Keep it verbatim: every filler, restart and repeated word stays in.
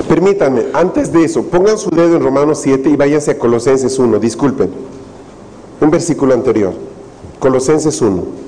Permítanme, antes de eso, pongan su dedo en Romanos siete y váyanse a Colosenses uno, disculpen. Un versículo anterior, Colosenses uno.